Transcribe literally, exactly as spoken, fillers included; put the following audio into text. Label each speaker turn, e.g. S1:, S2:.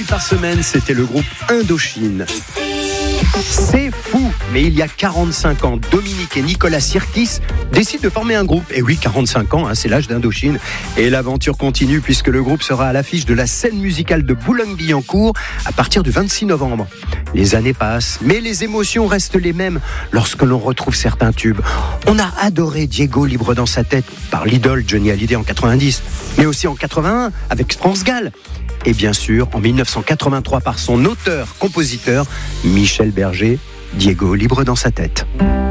S1: par semaine, c'était le groupe Indochine. C'est fou, mais il y a quarante-cinq ans, Dominique et Nicolas Sirkis décident de former un groupe. Et oui, quarante-cinq ans, hein, c'est l'âge d'Indochine. Et l'aventure continue puisque le groupe sera à l'affiche de la scène musicale de Boulogne-Billancourt à partir du vingt-six novembre. Les années passent, mais les émotions restent les mêmes lorsque l'on retrouve certains tubes. On a adoré Diego libre dans sa tête par l'idole Johnny Hallyday en quatre-vingt-dix, mais aussi en quatre-vingt-un avec France Gall. Et bien sûr, en dix-neuf cent quatre-vingt-trois par son auteur-compositeur Michel Berger, Diego libre dans sa tête.